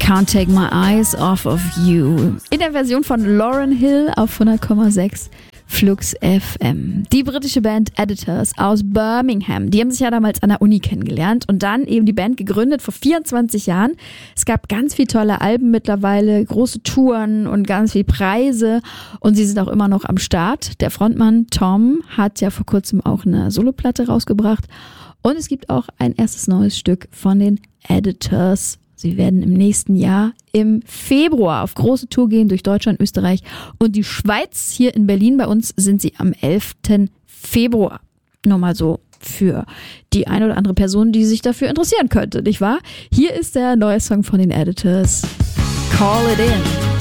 Can't Take My Eyes Off of You. In der Version von Lauryn Hill auf 100,6 Flux FM. Die britische Band Editors aus Birmingham, die haben sich ja damals an der Uni kennengelernt und dann eben die Band gegründet vor 24 Jahren. Es gab ganz viele tolle Alben mittlerweile, große Touren und ganz viele Preise und sie sind auch immer noch am Start. Der Frontmann Tom hat ja vor kurzem auch eine Soloplatte rausgebracht und es gibt auch ein erstes neues Stück von den Editors. Sie werden im nächsten Jahr im Februar auf große Tour gehen durch Deutschland, Österreich und die Schweiz. Hier in Berlin bei uns sind sie am 11. Februar. Nur mal so für die eine oder andere Person, die sich dafür interessieren könnte, nicht wahr? Hier ist der neue Song von den Editors. Call It In.